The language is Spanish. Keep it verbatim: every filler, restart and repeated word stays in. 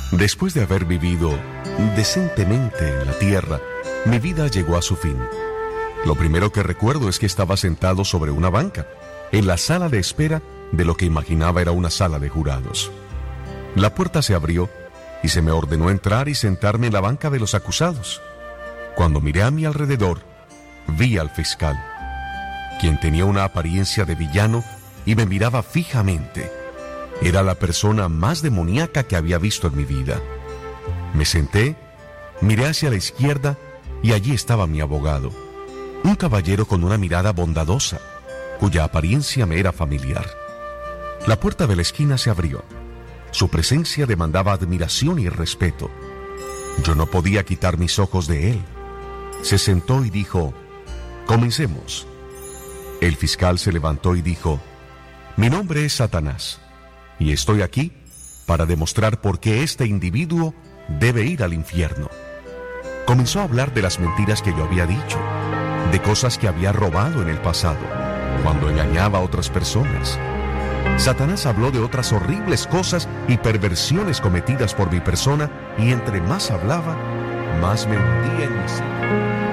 Después de haber vivido decentemente en la tierra, mi vida llegó a su fin. Lo primero que recuerdo es que estaba sentado sobre una banca, en la sala de espera de lo que imaginaba era una sala de jurados. La puerta se abrió y se me ordenó entrar y sentarme en la banca de los acusados. Cuando miré a mi alrededor, vi al fiscal, quien tenía una apariencia de villano y me miraba fijamente. Era la persona más demoníaca que había visto en mi vida. Me senté, miré hacia la izquierda y allí estaba mi abogado, un caballero con una mirada bondadosa, cuya apariencia me era familiar. La puerta de la esquina se abrió. Su presencia demandaba admiración y respeto. Yo no podía quitar mis ojos de él. Se sentó y dijo: «Comencemos». El fiscal se levantó y dijo: «Mi nombre es Satanás, y estoy aquí para demostrar por qué este individuo debe ir al infierno». Comenzó a hablar de las mentiras que yo había dicho, de cosas que había robado en el pasado, cuando engañaba a otras personas. Satanás habló de otras horribles cosas y perversiones cometidas por mi persona, y entre más hablaba, más me hundía en mi seno.